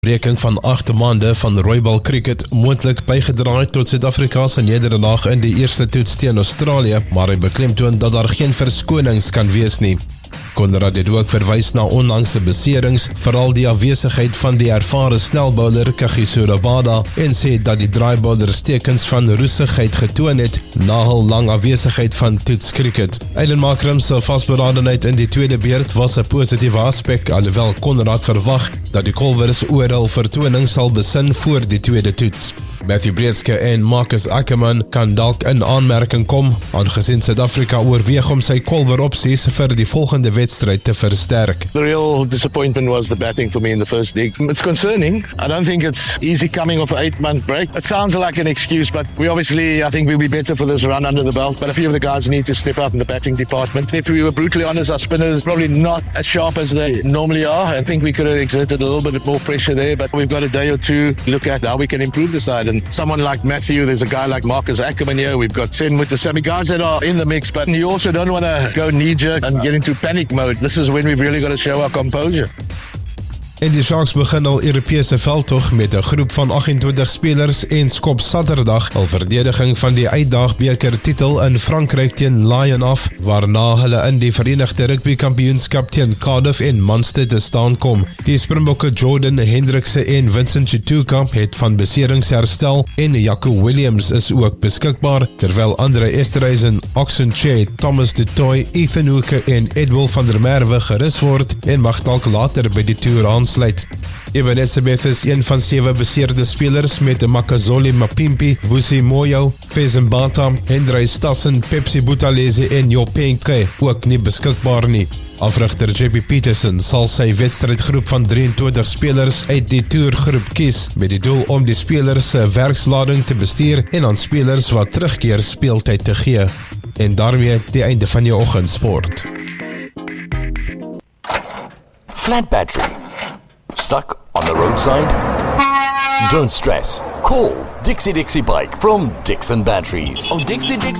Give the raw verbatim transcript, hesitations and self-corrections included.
Breking van agt maande van rooibal cricket moontlik bygedraai tot Suid-Afrika se nederlaag in die eerste toets teen Australië, maar hy beklemtoon dat daar geen verskonings kan wees nie. Konrad het ook verwys na onlangse beserings, veral die afwesigheid van die ervare snelbouler Kagiso Rabada, en sê dat die draaibouler tekens van roesigheid getoon het na hul lang afwesigheid van toets cricket. Aiden Markram se vasberadenheid in die tweede beurt was 'n positiewe aspek, alhoewel Konrad verwag dat die Kolwers oor hul vertoning sal besin voor die tweede toets. Matthew Breeske en Marcus Ackerman kan dalk in aanmerking kom, aangesien Suid-Afrika oorweeg om sy Kolwer opsies vir die volgende wedstryd te versterk. The real disappointment was the batting for me in the first league. It's concerning. I don't think it's easy coming off an eight-month break. It sounds like an excuse, but we obviously, I think we'll be better for this run under the belt, but a few of the guys need to step up in the batting department. If we were brutally honest, our spinners probably not as sharp as they normally are. I think we could have exerted a little bit more pressure there, but we've got a day or two to look at how we can improve the side. And someone like Matthew, there's a guy like Marcus Ackerman here, we've got Sen with the Sammy guys that are in the mix, but you also don't want to go knee-jerk and get into panic mode. This is when we've really got to show our composure. En die Sharks begin al Europese veldtog met 'n groep van agt-en-twintig spelers en skop Saterdag al verdediging van die uitdagbeker titel in Frankryk teen Lyon af, waarna hulle in die Verenigde Rugby Kampioenskap teen Cardiff en Munster te staan kom. Die Springbokke Jordan Hendrikse en Vincent Chituka het van beserings herstel en Jaco Williams is ook beskikbaar, terwyl Andre Esterhuizen, Oxenchair, Thomas de Toy, Ethan Hoeke en Edwil van der Merwe gerus word en mag dalk later by die toer aan sluit. Eben Etzebeth is een van sewe beseerde spelers met Makazole Mapimpi, Vusi Moyo, Fezembata, Hendrey Stassen, Pepsi Butaleze en Jopenke ook nie beskikbaar nie. Afrigter J P Peterson sal sy wedstrydgroep van drieëntwintig spelers uit die toergroep kies, met die doel om die spelers se werkslading te bestuur en aan spelers wat terugkeer speeltyd te gee. En daarmee die einde van jou oggendsport. Flat battery. Stuck on the roadside? Don't stress. Call Dixie Dixie Bike from Dixon Batteries. Oh, Dixie Dixie.